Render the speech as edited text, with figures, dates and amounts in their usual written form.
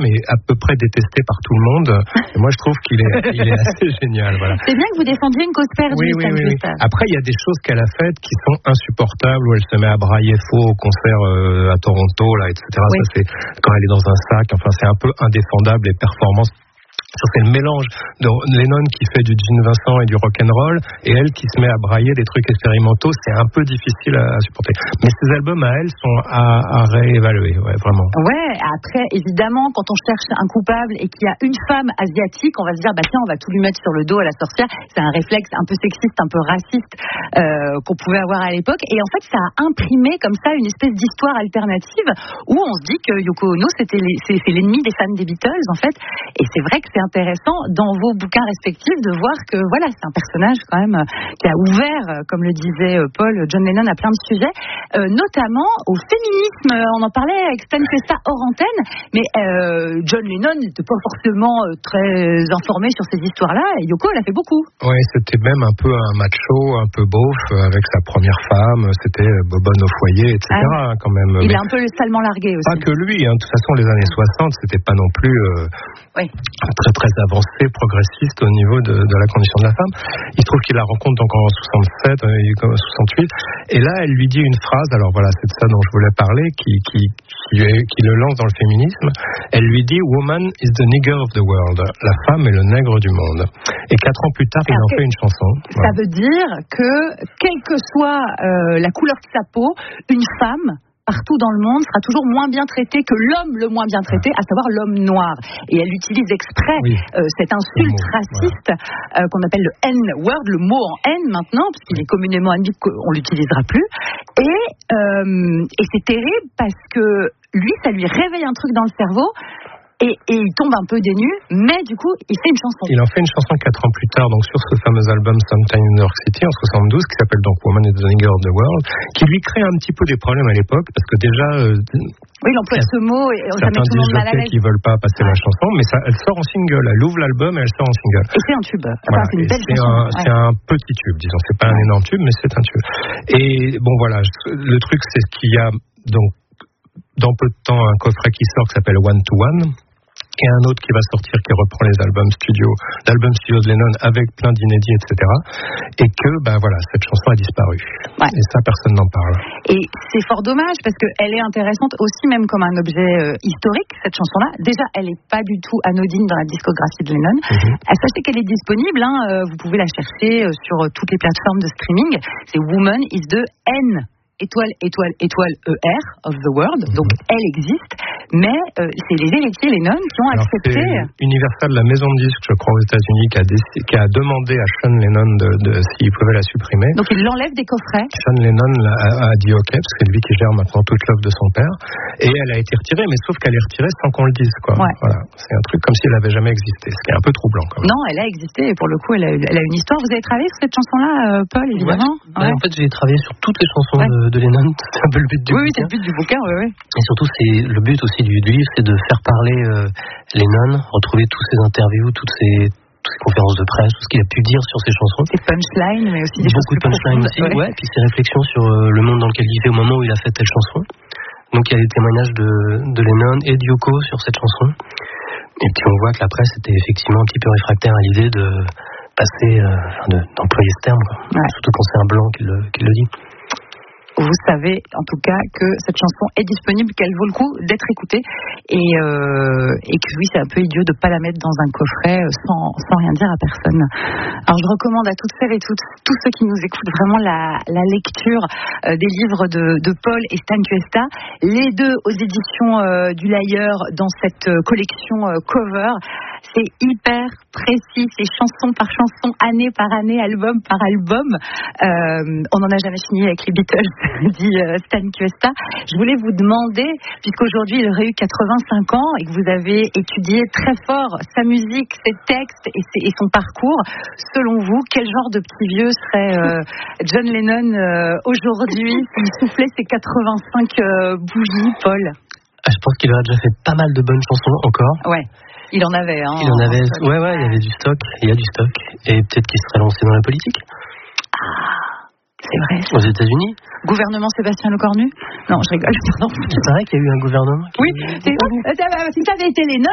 est à peu près détesté par tout le monde. Et moi, je trouve qu'il est assez génial. Voilà. C'est bien que vous défendiez une cause perdue. Oui. Après, il y a des choses qu'elle a faites qui sont insupportables, où elle se met à brailler faux au concert à Toronto, là, etc. Oui. Ça, c'est quand elle est dans un sac. Enfin, c'est un peu indéfendable, les performances. C'est le mélange de Lennon qui fait du Gene Vincent et du rock'n'roll, et elle qui se met à brailler des trucs expérimentaux. C'est un peu difficile à supporter. Mais ces albums à elle sont à réévaluer, vraiment. Ouais, après, évidemment, quand on cherche un coupable et qu'il y a une femme asiatique, on va se dire, tiens, on va tout lui mettre sur le dos à la sorcière. C'est un réflexe un peu sexiste, un peu raciste qu'on pouvait avoir à l'époque. Et en fait, ça a imprimé comme ça une espèce d'histoire alternative où on se dit que Yoko Ono, c'est l'ennemi des fans des Beatles, en fait. Et c'est vrai que c'est intéressant dans vos bouquins respectifs de voir que voilà, c'est un personnage quand même qui a ouvert, comme le disait Paul, John Lennon à plein de sujets, notamment au féminisme. On en parlait avec Stan Cuesta hors antenne, mais John Lennon n'était pas forcément très informé sur ces histoires-là, et Yoko, elle a fait beaucoup. Oui, c'était même un peu un macho, un peu beauf, avec sa première femme, c'était bobonne au foyer, etc. Quand même. Il a un peu salement largué aussi. Pas que lui, de toute façon, les années 60, c'était pas non plus très très avancé, progressiste au niveau de la condition de la femme. Il se trouve qu'il la rencontre donc en 67, 68, et là elle lui dit une phrase, alors voilà, c'est de ça dont je voulais parler, qui le lance dans le féminisme. Elle lui dit: Woman is the nigger of the world. La femme est le nègre du monde. Et 4 ans plus tard, il en fait une chanson. Ça veut dire que, quelle que soit la couleur de sa peau, une femme partout dans le monde sera toujours moins bien traitée que l'homme le moins bien traité, à savoir l'homme noir. Et elle utilise exprès cette insulte raciste qu'on appelle le N-word, le mot en N maintenant, puisqu'il est communément admis qu'on l'utilisera plus. Et c'est terrible parce que lui, ça lui réveille un truc dans le cerveau. Et il tombe un peu dénu, mais du coup, il fait une chanson. Il en fait une chanson 4 ans plus tard, donc sur ce fameux album Sometime in New York City, en 72, qui s'appelle donc Woman is the Nigger of the World, qui lui crée un petit peu des problèmes à l'époque, parce que déjà... oui, l'emploi de ce mot, ça met tout le monde mal à l'aise. Qui veulent pas passer la chanson, mais elle sort en single, elle ouvre l'album et elle sort en single. Et c'est un tube, c'est une belle chanson. C'est un petit tube, disons, c'est pas un énorme tube, mais c'est un tube. Et bon voilà, le truc c'est qu'il y a donc dans peu de temps un coffret qui sort qui s'appelle One to One, et un autre qui va sortir qui reprend les albums studio de Lennon avec plein d'inédits, etc. Et que, voilà, cette chanson a disparu. Et ça, personne n'en parle. Et c'est fort dommage parce qu'elle est intéressante aussi même comme un objet historique, cette chanson-là. Déjà, elle n'est pas du tout anodine dans la discographie de Lennon. Sachez qu'elle est disponible, vous pouvez la chercher sur toutes les plateformes de streaming. C'est Woman is the N. ER of the world, donc elle existe, mais c'est les héritiers Lennon qui ont accepté. C'est Universal, la maison de disques, je crois, aux États-Unis, qui a demandé à Sean Lennon s'il pouvait la supprimer. Donc il l'enlève des coffrets. Sean Lennon a dit OK, parce que c'est lui qui gère maintenant toute l'œuvre de son père, et elle a été retirée, mais sauf qu'elle est retirée sans qu'on le dise, quoi. Voilà, c'est un truc comme si elle n'avait jamais existé, ce qui est un peu troublant, quand même. Non, elle a existé, et pour le coup, elle a une histoire. Vous avez travaillé sur cette chanson-là, Paul, évidemment. En fait, j'ai travaillé sur toutes les chansons de Lennon. C'est un peu le but du bouquin. Oui, c'est le but du bouquin, oui. Et surtout, c'est le but aussi du livre, c'est de faire parler Lennon, retrouver toutes ses interviews, toutes ses conférences de presse, tout ce qu'il a pu dire sur ses chansons. Des punchlines, mais aussi des beaucoup de punchlines aussi, puis ses réflexions sur le monde dans lequel il vivait au moment où il a fait telle chanson. Donc il y a des témoignages de Lennon et de Yoko sur cette chanson. Et puis on voit que la presse était effectivement un petit peu réfractaire à l'idée de passer, d'employer ce terme, quoi. Surtout quand c'est un blanc qui le dit. Vous savez en tout cas que cette chanson est disponible, qu'elle vaut le coup d'être écoutée et que oui, c'est un peu idiot de ne pas la mettre dans un coffret sans rien dire à personne. Alors je recommande à toutes celles et tous ceux qui nous écoutent vraiment la lecture des livres de Paul et Stan Cuesta, les deux aux éditions du Lyre dans cette collection Cover. C'est hyper précis, c'est chanson par chanson, année par année, album par album. On n'en a jamais fini avec les Beatles, dit Stan Cuesta. Je voulais vous demander, puisqu'aujourd'hui il aurait eu 85 ans et que vous avez étudié très fort sa musique, ses textes et son parcours, selon vous, quel genre de petit vieux serait John Lennon aujourd'hui s'il soufflait ses 85 bougies, Paul? Je pense qu'il aurait déjà fait pas mal de bonnes chansons encore. Ouais. Il en avait, hein. Il en avait, il y avait du stock, il y a du stock. Et peut-être qu'il serait lancé dans la politique. C'est vrai. Aux États-Unis. Gouvernement Sébastien Lecornu? Non, je rigole, pardon. C'est vrai qu'il y a eu un gouvernement. Oui, si ça avait été les